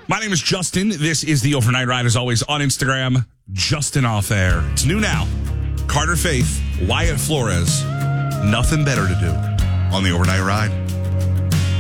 My name is Justin. This is the Overnight Ride, as always, on Instagram, Justin Off Air. It's new now. Carter Faith, Wyatt Flores, nothing better to do on the Overnight Ride.